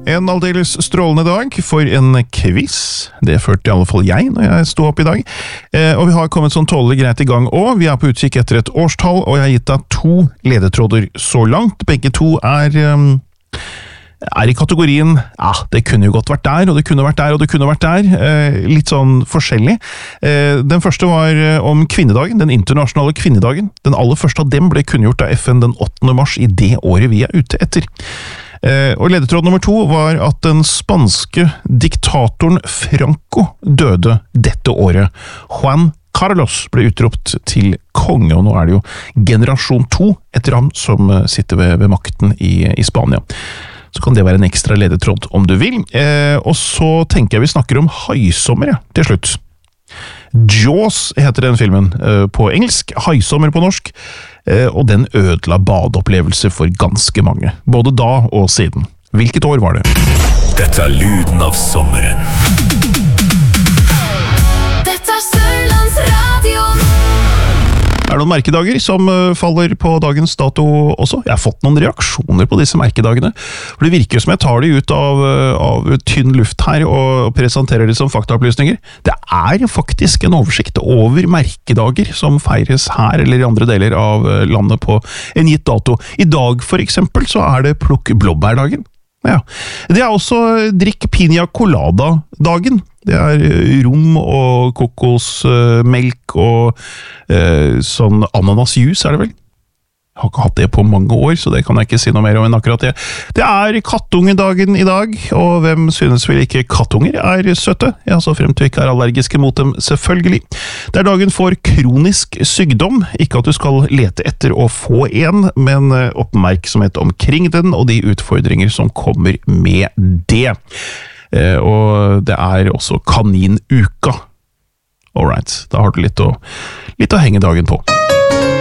En aldeles strålende dag for en quiz. Det følte i alle fall jeg når jeg sto opp i dag. Og vi har kommet sånn tålelig greit i gang også. Vi er på utkikk etter et årstall, og jeg har gitt deg 2 ledetråder så langt. Begge 2 er i kategorien, ja, det kunne jo godt vært der, og det kunne vært der, og det kunne vært der. Litt sånn forskjellig. Den første var om kvinnedagen, den internasjonale kvinnedagen. Den aller første av dem ble kunngjort av FN den 8. mars i det året vi er ute etter. Og ledetråd nummer 2 var at den spanske diktatoren Franco døde dette året. Juan Carlos ble utropt til konge, og nå er det jo generasjon 2 etter ham som sitter ved makten i Spania. Så kan det være en ekstra ledetråd om du vil. Og så tenker jeg vi snakker om haisommer til slutt. Jaws heter den filmen på engelsk, haisommer på norsk, og den ødela badeopplevelser for ganske mange, både da og siden. Hvilket år var det? Dette er lyden av sommeren. Dette er Sørlandsradion. Er det noen merkedager som faller på dagens dato også? Jeg har fått noen reaksjoner på disse merkedagene, for det virker som jeg tar de ut av tynn luft her og presenterer de som faktaopplysninger. Det er faktisk en oversikt over merkedager som feires her eller i andre deler av landet på en gitt dato. I dag for eksempel så er det plukk blåbærdagen. Ja. Det er også drikk piña colada-dagen. Det er rom og kokosmelk og sånn ananasjus er det vel? Jeg har ikke hatt det på mange år, så det kan jeg ikke si noe mer om enn akkurat det. Det er kattungedagen i dag, og hvem synes vel ikke kattunger er søtte? Ja, så frem til ikke er allergiske mot dem, selvfølgelig. Det er dagen for kronisk sykdom, ikke at du skal lete etter å få en, men oppmerksomhet omkring den, og de utfordringer som kommer med det. Og det er også kaninuka. Alright, da har du litt å henge dagen på.